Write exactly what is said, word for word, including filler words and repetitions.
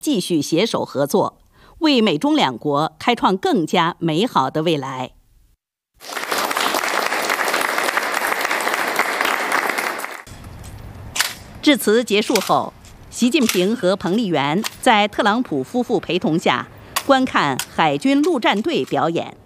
继续携手合作，为美中两国开创更加美好的未来。致辞结束后，习近平和彭丽媛在特朗普夫妇陪同下观看海军陆战队表演。